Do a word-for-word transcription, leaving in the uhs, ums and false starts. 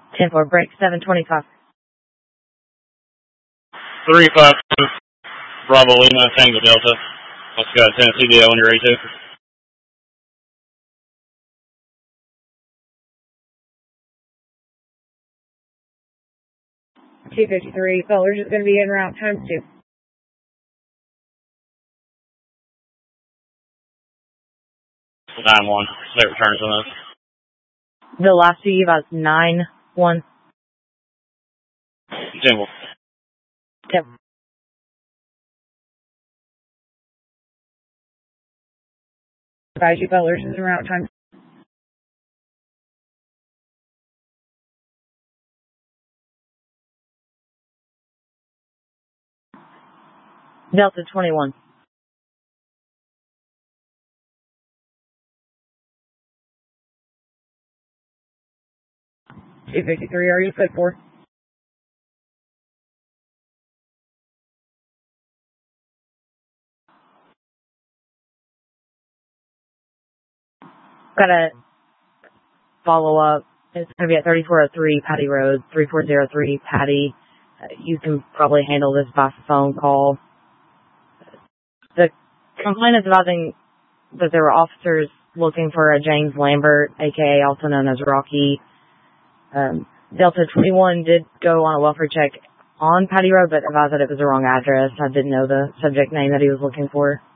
ten four, break seven twenty-five. three five two, Bravo Lima, Tango Delta. Let's go, Tennessee D L when you're ready to. two fifty-three, Fellers is going to be en route, times two. nine one, state returns on those. The last two, about nine one. Temple. Temple. Advise you, Fellers is en route, times. Delta twenty-one. two fifty-three, are you good for? Got a follow-up. It's going to be at thirty-four oh three Patty Road, three four zero three Patty. Uh, you can probably handle this by phone call. The complaint is about that there were officers looking for a James Lambert, a k a also known as Rocky. Um, Delta twenty-one did go on a welfare check on Patty Road, but advised that it was the wrong address. I didn't know the subject name that he was looking for.